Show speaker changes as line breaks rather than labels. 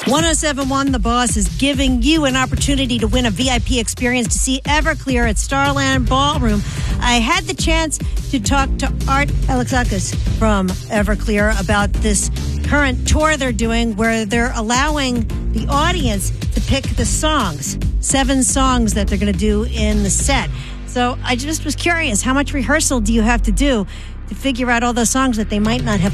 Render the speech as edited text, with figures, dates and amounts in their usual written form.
1071 The Boss is giving you an opportunity to win a VIP experience to see Everclear at Starland Ballroom. I had the chance to talk to Art Alexakis from Everclear about this current tour they're doing where they're allowing the audience to pick the songs, 7 songs that they're going to do in the set. So I just was curious, how much rehearsal do you have to do to figure out all those songs that they might not have